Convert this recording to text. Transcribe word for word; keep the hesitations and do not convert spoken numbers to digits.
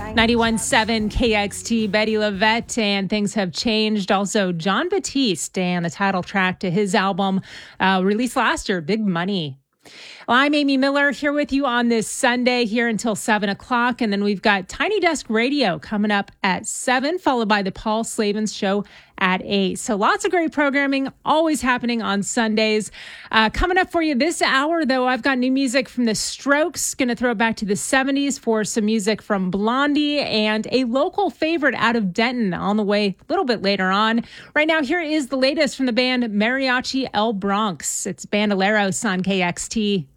ninety-one point seven K X T, Betty LaVette, and Things Have Changed. Also, John Batiste and the title track to his album uh, released last year, Big Money. Well, I'm Amy Miller here with you on this Sunday here until seven o'clock. And then we've got Tiny Desk Radio coming up at seven, followed by the Paul Slavens Show at eight. So lots of great programming always happening on Sundays. Uh, coming up for you this hour, though, I've got new music from The Strokes. Going to throw it back to the seventies for some music from Blondie and a local favorite out of Denton on the way a little bit later on. Right now, here is the latest from the band Mariachi El Bronx. It's Bandoleros on K X T.